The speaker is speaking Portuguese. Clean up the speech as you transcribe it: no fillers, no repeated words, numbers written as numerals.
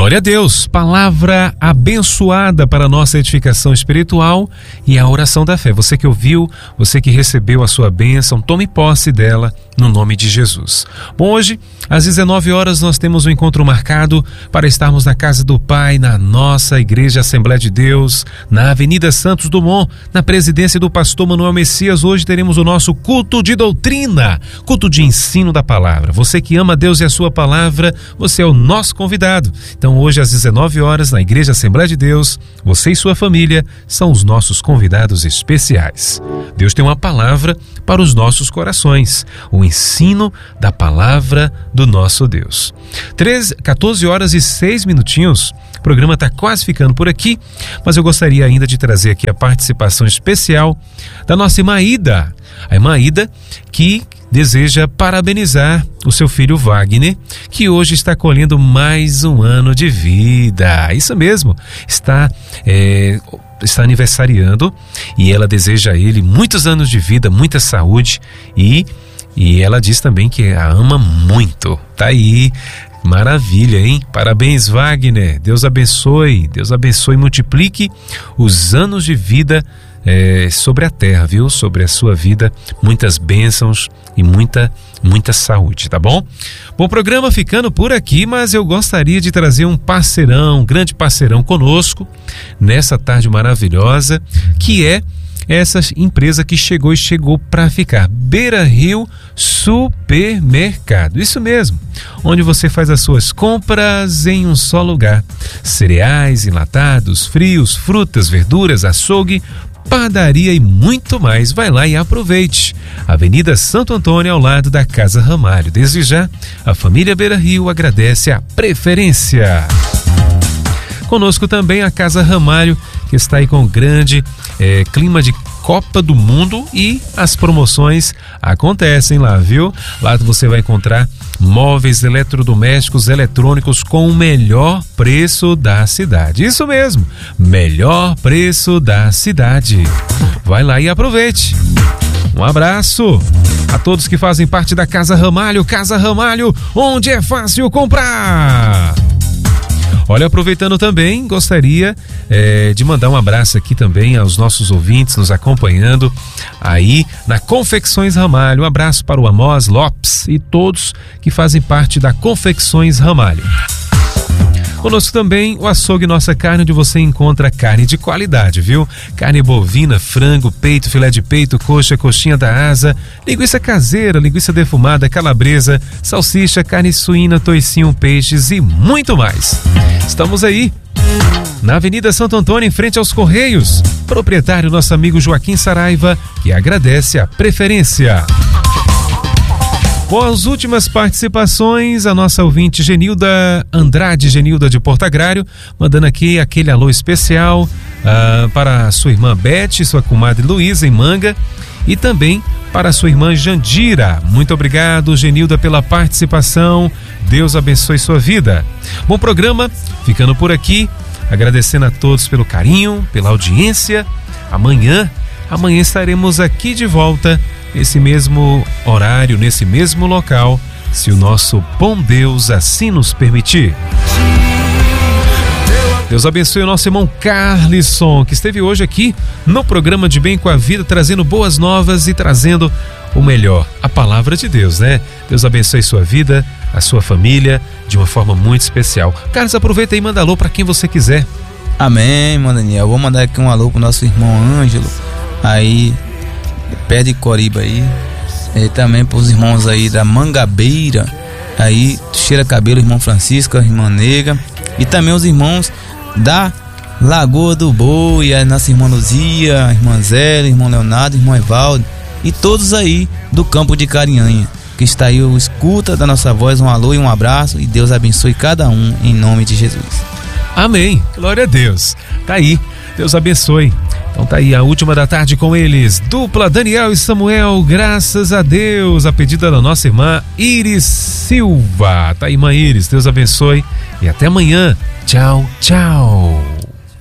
Glória a Deus, palavra abençoada para a nossa edificação espiritual e a oração da fé. Você que ouviu, você que recebeu a sua bênção, tome posse dela no nome de Jesus. Bom, hoje, às 19 horas, nós temos um encontro marcado para estarmos na casa do Pai, na nossa Igreja Assembleia de Deus, na Avenida Santos Dumont, na presidência do pastor Manuel Messias. Hoje teremos o nosso culto de doutrina, culto de ensino da palavra. Você que ama Deus e a sua palavra, você é o nosso convidado. Então hoje às 19 horas na Igreja Assembleia de Deus, você e sua família são os nossos convidados especiais. Deus tem uma palavra para os nossos corações, o ensino da palavra do nosso Deus. 14 horas e 6 minutinhos, o programa está quase ficando por aqui, mas eu gostaria ainda de trazer aqui a participação especial da nossa irmã Ida. A irmã Ida que deseja parabenizar o seu filho Wagner, que hoje está colhendo mais um ano de vida. Isso mesmo, está aniversariando e ela deseja a ele muitos anos de vida, muita saúde e ela diz também que a ama muito. Tá aí, maravilha, hein? Parabéns, Wagner. Deus abençoe e multiplique os anos de vida sobre a terra, viu? Sobre a sua vida, muitas bênçãos e muita saúde, tá bom? Bom, programa ficando por aqui, mas eu gostaria de trazer um parceirão, um grande parceirão conosco nessa tarde maravilhosa, que é essa empresa que chegou para ficar, Beira Rio Supermercado. Isso mesmo, onde você faz as suas compras em um só lugar. Cereais, enlatados, frios, frutas, verduras, açougue, padaria e muito mais. Vai lá e aproveite. Avenida Santo Antônio, ao lado da Casa Ramalho. Desde já, a família Beira Rio agradece a preferência. Conosco também a Casa Ramalho, que está aí com grande clima de Copa do Mundo e as promoções acontecem lá, viu? Lá você vai encontrar móveis, eletrodomésticos, eletrônicos com o melhor preço da cidade. Isso mesmo, melhor preço da cidade. Vai lá e aproveite. Um abraço a todos que fazem parte da Casa Ramalho, onde é fácil comprar. Olha, aproveitando também, gostaria de mandar um abraço aqui também aos nossos ouvintes nos acompanhando aí na Confecções Ramalho. Um abraço para o Amós Lopes e todos que fazem parte da Confecções Ramalho. Conosco também o Açougue Nossa Carne, onde você encontra carne de qualidade, viu? Carne bovina, frango, peito, filé de peito, coxa, coxinha da asa, linguiça caseira, linguiça defumada, calabresa, salsicha, carne suína, toicinho, peixes e muito mais. Estamos aí na Avenida Santo Antônio, em frente aos Correios. Proprietário, nosso amigo Joaquim Saraiva, que agradece a preferência. Com as últimas participações, a nossa ouvinte Genilda Andrade, Genilda de Porto Agrário, mandando aqui aquele alô especial para a sua irmã Beth, sua comadre Luísa em Manga e também para a sua irmã Jandira. Muito obrigado, Genilda, pela participação. Deus abençoe sua vida. Bom programa, ficando por aqui, agradecendo a todos pelo carinho, pela audiência. Amanhã estaremos aqui de volta nesse mesmo horário, nesse mesmo local, se o nosso bom Deus assim nos permitir. Deus abençoe o nosso irmão Carlisson, que esteve hoje aqui no programa De Bem com a Vida, trazendo boas novas e trazendo o melhor, a palavra de Deus, né? Deus abençoe sua vida, a sua família, de uma forma muito especial. Carlos, aproveita e manda alô para quem você quiser. Amém, mano Daniel. Vou mandar aqui um alô pro nosso irmão Ângelo, aí pé de Coriba aí, também pros irmãos aí da Mangabeira, aí Cheira Cabelo, irmão Francisco, irmã Nega, e também os irmãos da Lagoa do Boi, a nossa irmã Luzia, a irmã Zélia, irmão Leonardo, irmão Evaldo e todos aí do campo de Carinhanha, que está aí, escuta da nossa voz. Um alô e um abraço, e Deus abençoe cada um em nome de Jesus. Amém, glória a Deus. Tá aí, Deus abençoe. Então tá aí a última da tarde com eles, dupla Daniel e Samuel, graças a Deus, a pedida da nossa irmã Iris Silva. Tá aí, irmã Iris, Deus abençoe e até amanhã. Tchau, tchau.